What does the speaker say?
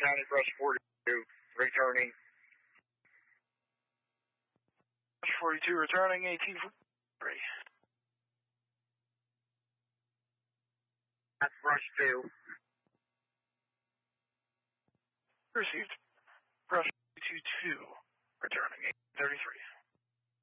County, brush 42, returning. Brush 42, returning, 1843. That's brush 2. Received. Brush 22, returning, 833.